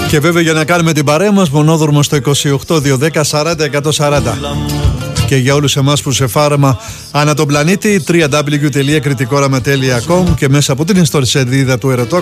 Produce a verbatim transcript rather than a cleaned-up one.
Και βέβαια για να κάνουμε την παρέα μας, μονόδρομο στο είκοσι οκτώ δύο δέκα σαράντα εκατόν σαράντα. Και για όλους εμάς που σε φάρμα ανά τον πλανήτη, double-u double-u double-u τελεία κριτικόραμα τελεία com και μέσα από την ιστοσελίδα του Ερωτό